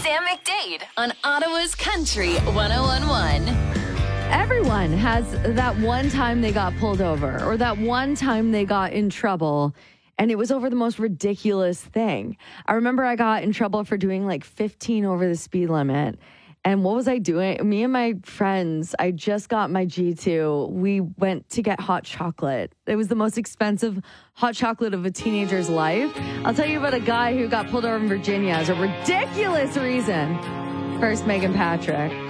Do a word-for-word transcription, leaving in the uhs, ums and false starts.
Sam McDade on Ottawa's Country one oh one point one. Everyone has that one time they got pulled over or that one time they got in trouble, and it was over the most ridiculous thing. I remember I got in trouble for doing like fifteen over the speed limit. And what was I doing? Me and my friends, I just got my G two. We went to get hot chocolate. It was the most expensive hot chocolate of a teenager's life. I'll tell you about a guy who got pulled over in Virginia as a ridiculous reason. First, Megan Patrick.